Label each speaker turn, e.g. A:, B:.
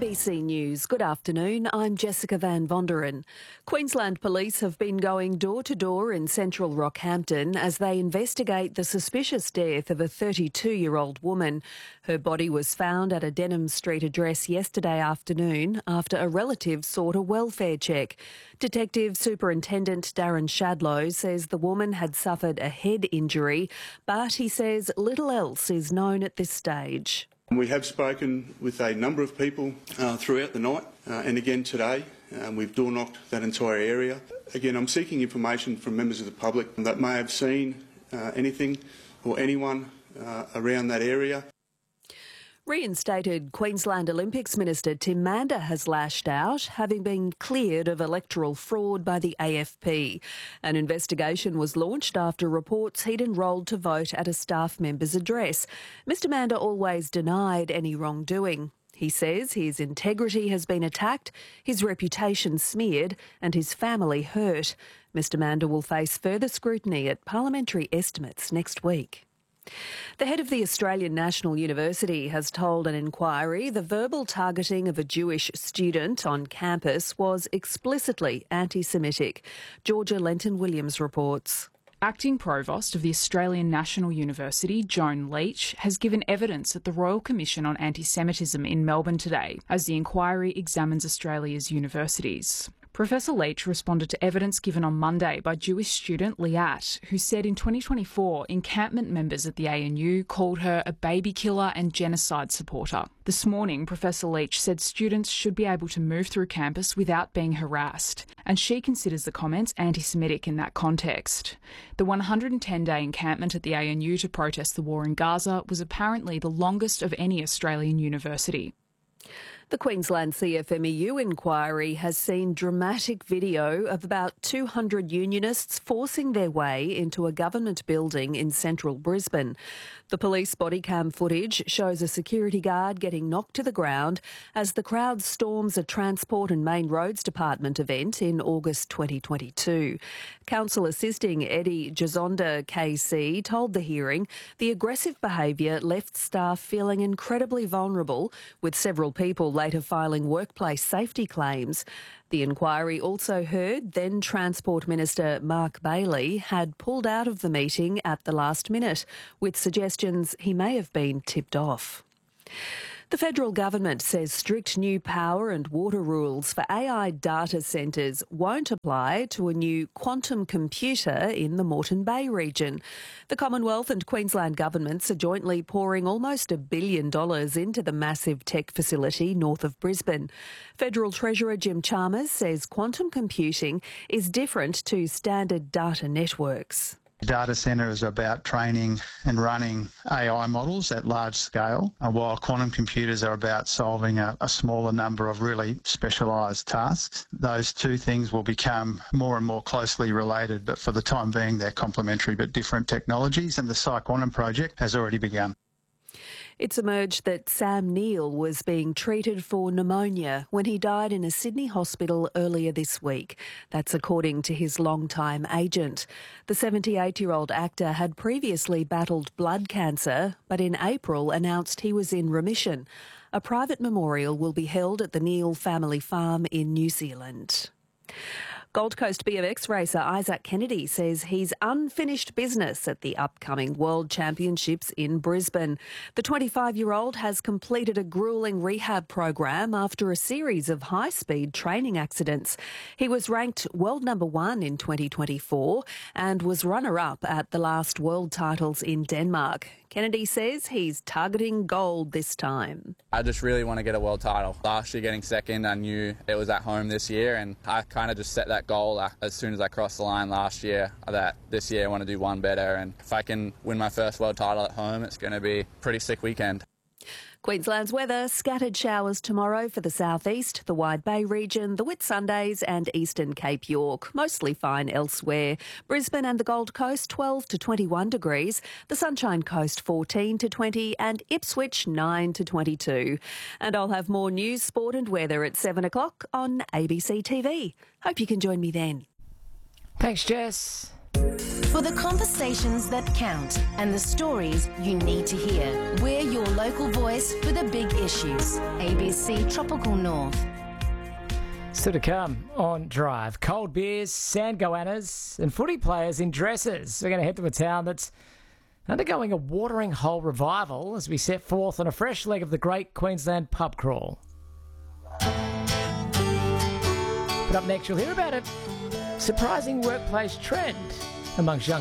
A: ABC News. Good afternoon. I'm Jessica Van Vonderen. Queensland Police have been going door to door in central Rockhampton as they investigate the suspicious death of a 32-year-old woman. Her body was found at a Denham Street address yesterday afternoon after a relative sought a welfare check. Detective Superintendent Darren Shadlow says the woman had suffered a head injury, but he says little else is known at this stage.
B: We have spoken with a number of people throughout the night and again today. We've door-knocked that entire area. Again, I'm seeking information from members of the public that may have seen anything or anyone around that area.
A: Reinstated Queensland Olympics Minister Tim Mander has lashed out, having been cleared of electoral fraud by the AFP. An investigation was launched after reports he'd enrolled to vote at a staff member's address. Mr Mander always denied any wrongdoing. He says his integrity has been attacked, his reputation smeared and his family hurt. Mr Mander will face further scrutiny at parliamentary estimates next week. The head of the Australian National University has told an inquiry the verbal targeting of a Jewish student on campus was explicitly anti-Semitic. Georgia Lenton-Williams reports.
C: Acting Provost of the Australian National University, Joan Leach, has given evidence at the Royal Commission on Anti-Semitism in Melbourne today as the inquiry examines Australia's universities. Professor Leach responded to evidence given on Monday by Jewish student Liat, who said in 2024 encampment members at the ANU called her a baby killer and genocide supporter. This morning, Professor Leach said students should be able to move through campus without being harassed, and she considers the comments anti-Semitic in that context. The 110-day encampment at the ANU to protest the war in Gaza was apparently the longest of any Australian university.
A: The Queensland CFMEU inquiry has seen dramatic video of about 200 unionists forcing their way into a government building in central Brisbane. The police body cam footage shows a security guard getting knocked to the ground as the crowd storms a Transport and Main Roads Department event in August 2022. Counsel assisting Eddie Gizonda KC told the hearing the aggressive behaviour left staff feeling incredibly vulnerable, with several people later filing workplace safety claims. The inquiry also heard then Transport Minister Mark Bailey had pulled out of the meeting at the last minute, with suggestions he may have been tipped off. The federal government says strict new power and water rules for AI data centres won't apply to a new quantum computer in the Moreton Bay region. The Commonwealth and Queensland governments are jointly pouring almost $1 billion into the massive tech facility north of Brisbane. Federal Treasurer Jim Chalmers says quantum computing is different to standard data networks.
D: Data centre is about training and running AI models at large scale, while quantum computers are about solving a smaller number of really specialised tasks. Those two things will become more and more closely related, but for the time being they're complementary but different technologies, and the PsiQuantum project has already begun.
A: It's emerged that Sam Neill was being treated for pneumonia when he died in a Sydney hospital earlier this week. That's according to his longtime agent. The 78-year-old actor had previously battled blood cancer, but in April announced he was in remission. A private memorial will be held at the Neill family farm in New Zealand. Gold Coast BMX racer Isaac Kennedy says he's unfinished business at the upcoming World Championships in Brisbane. The 25-year-old has completed a gruelling rehab program after a series of high-speed training accidents. He was ranked world number 1 in 2024 and was runner-up at the last world titles in Denmark. Kennedy says he's targeting gold this time.
E: I just really want to get a world title. Last year getting second, I knew it was at home this year, and I kind of just set that goal as soon as I crossed the line last year that this year I want to do one better, and if I can win my first world title at home, it's going to be a pretty sick weekend.
A: Queensland's weather, scattered showers tomorrow for the southeast, the Wide Bay region, the Whitsundays and eastern Cape York. Mostly fine elsewhere. Brisbane and the Gold Coast 12 to 21 degrees, the Sunshine Coast 14 to 20 and Ipswich 9 to 22. And I'll have more news, sport and weather at 7 o'clock on ABC TV. Hope you can join me then.
F: Thanks, Jess. For the conversations that count and the stories you need to hear, we're your local voice for the big issues. ABC Tropical North.
G: Still to come on Drive. Cold beers, sand goannas and footy players in dresses. We're going to head to a town that's undergoing a watering hole revival as we set forth on a fresh leg of the Great Queensland Pub Crawl. But up next, you'll hear about a surprising workplace trend amongst young